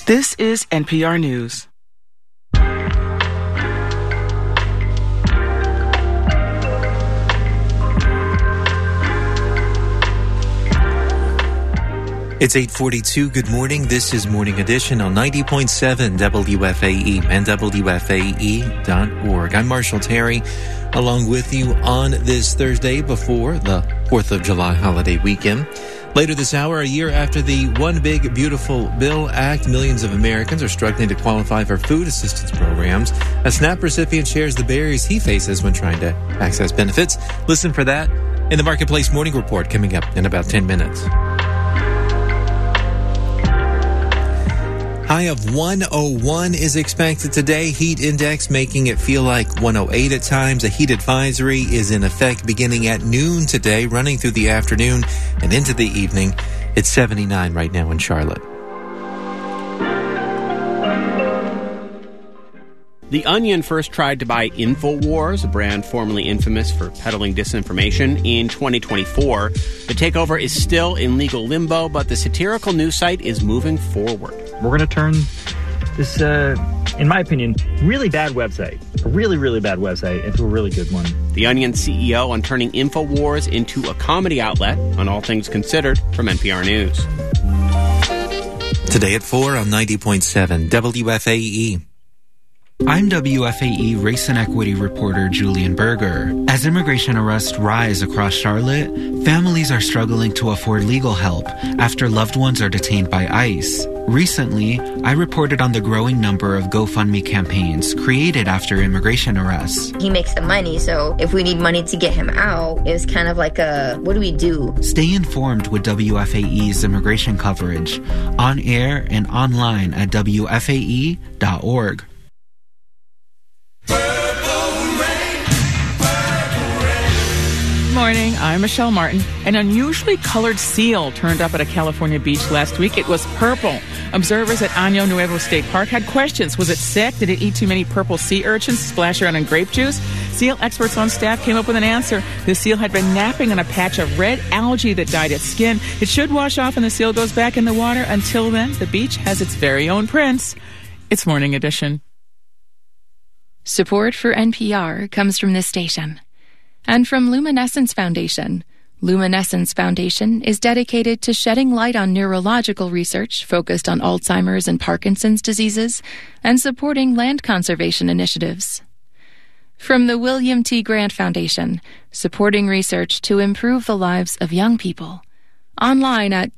This is NPR News. It's 8:42. Good morning. This is Morning Edition on 90.7 WFAE and WFAE.org. I'm Marshall Terry, along with you on this Thursday before the 4th of July holiday weekend. Later this hour, a year after the One Big Beautiful Bill Act, millions of Americans are struggling to qualify for food assistance programs. A SNAP recipient shares the barriers he faces when trying to access benefits. Listen for that in the Marketplace Morning Report coming up in about 10 minutes. High of 101 is expected today. Heat index making it feel like 108 at times. A heat advisory is in effect beginning at noon today, running through the afternoon and into the evening. It's 79 right now in Charlotte. The Onion first tried to buy InfoWars, a brand formerly infamous for peddling disinformation, in 2024. The takeover is still in legal limbo, but the satirical news site is moving forward. We're going to turn this, in my opinion, really bad website, a really, really bad website, into a really good one. The Onion CEO on turning InfoWars into a comedy outlet on All Things Considered from NPR News. Today at 4 on 90.7 WFAE. I'm WFAE race and equity reporter Julian Berger. As immigration arrests rise across Charlotte, families are struggling to afford legal help after loved ones are detained by ICE. Recently, I reported on the growing number of GoFundMe campaigns created after immigration arrests. He makes the money, so if we need money to get him out, it was kind of like what do we do? Stay informed with WFAE's immigration coverage, on air and online at WFAE.org. Morning, I'm Michelle Martin. An unusually colored seal turned up at a California beach last week. It was purple. Observers at Año Nuevo State Park had questions. Was it sick? Did it eat too many purple sea urchins, splash around in grape juice? Seal experts on staff came up with an answer. The seal had been napping on a patch of red algae that dyed its skin. It should wash off and the seal goes back in the water. Until then, the beach has its very own prince. It's Morning Edition. Support for NPR comes from this station and from Luminescence Foundation. Luminescence Foundation is dedicated to shedding light on neurological research focused on Alzheimer's and Parkinson's diseases and supporting land conservation initiatives. From the William T. Grant Foundation, supporting research to improve the lives of young people. Online at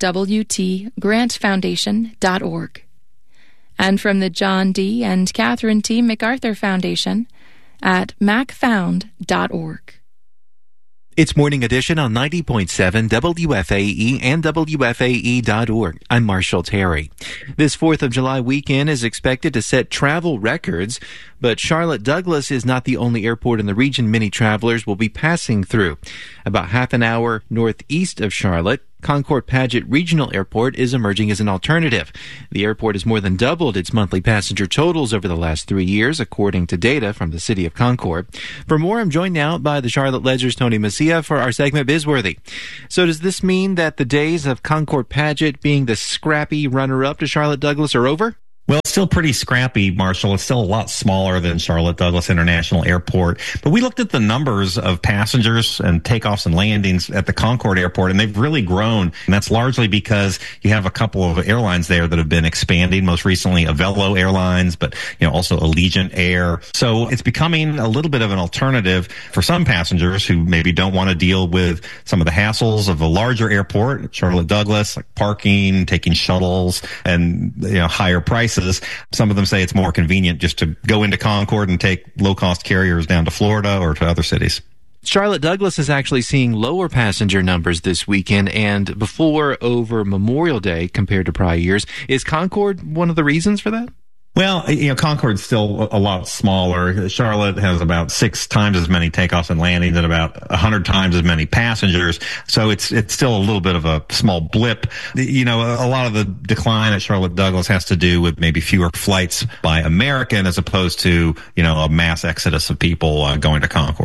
wtgrantfoundation.org. And from the John D. and Catherine T. MacArthur Foundation at macfound.org. It's Morning Edition on 90.7 WFAE and WFAE.org. I'm Marshall Terry. This 4th of July weekend is expected to set travel records, but Charlotte Douglas is not the only airport in the region many travelers will be passing through. About half an hour northeast of Charlotte, Concord-Paget Regional Airport is emerging as an alternative. The airport has more than doubled its monthly passenger totals over the last 3 years, according to data from the city of Concord. For more, I'm joined now by the Charlotte Ledger's Tony Messia for our segment Bizworthy. So does this mean that the days of Concord-Paget being the scrappy runner-up to Charlotte Douglas are over? Well, it's still pretty scrappy, Marshall. It's still a lot smaller than Charlotte Douglas International Airport. But we looked at the numbers of passengers and takeoffs and landings at the Concord Airport, and they've really grown. And that's largely because you have a couple of airlines there that have been expanding, most recently Avelo Airlines, but also Allegiant Air. So it's becoming a little bit of an alternative for some passengers who maybe don't want to deal with some of the hassles of a larger airport, Charlotte Douglas, like parking, taking shuttles, and higher prices. Some of them say it's more convenient just to go into Concord and take low-cost carriers down to Florida or to other cities. Charlotte Douglas is actually seeing lower passenger numbers this weekend and before over Memorial Day compared to prior years. Is Concord one of the reasons for that? Well, Concord's still a lot smaller. Charlotte has about 6 times as many takeoffs and landings and about 100 times as many passengers. So it's still a little bit of a small blip. A lot of the decline at Charlotte Douglas has to do with maybe fewer flights by American as opposed to, a mass exodus of people going to Concord.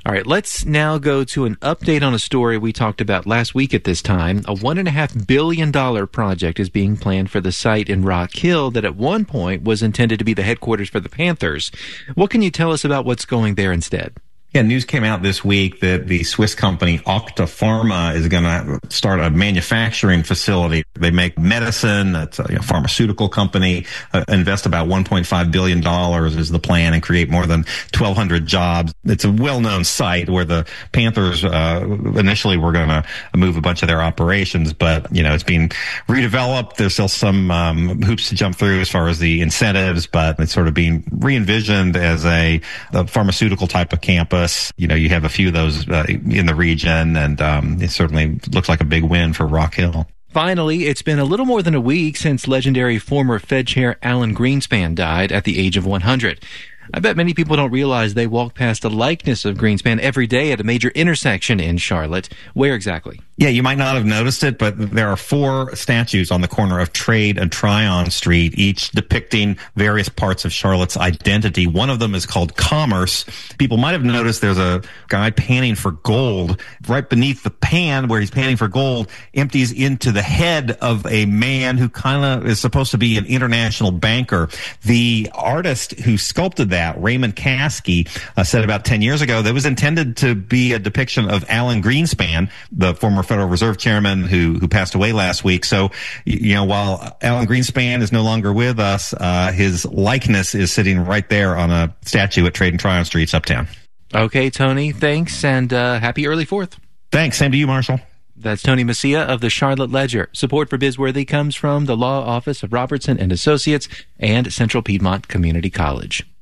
All right, let's now go to an update on a story we talked about last week at this time. A $1.5 billion project is being planned for the site in Rock Hill that at one point was intended to be the headquarters for the Panthers. What can you tell us about what's going there instead? Yeah, news came out this week that the Swiss company Octa Pharma is going to start a manufacturing facility. They make medicine. It's a pharmaceutical company. Invest about $1.5 billion is the plan and create more than 1,200 jobs. It's a well-known site where the Panthers initially were going to move a bunch of their operations, but it's being redeveloped. There's still some hoops to jump through as far as the incentives, but it's sort of being re-envisioned as a pharmaceutical type of campus. You have a few of those in the region, and it certainly looks like a big win for Rock Hill. Finally, it's been a little more than a week since legendary former Fed Chair Alan Greenspan died at the age of 100. I bet many people don't realize they walk past a likeness of Greenspan every day at a major intersection in Charlotte. Where exactly? Yeah, you might not have noticed it, but there are 4 statues on the corner of Trade and Tryon Street, each depicting various parts of Charlotte's identity. One of them is called Commerce. People might have noticed there's a guy panning for gold. Right beneath the pan where he's panning for gold empties into the head of a man who kind of is supposed to be an international banker. The artist who sculpted that, Raymond Caskey, said about 10 years ago that it was intended to be a depiction of Alan Greenspan, the former Federal Reserve Chairman who passed away last week. So, while Alan Greenspan is no longer with us, his likeness is sitting right there on a statue at Trade and Tryon Streets uptown. Okay, Tony, thanks, and happy early 4th. Thanks. Same to you, Marshall. That's Tony Messia of the Charlotte Ledger. Support for Bizworthy comes from the Law Office of Robertson and Associates and Central Piedmont Community College.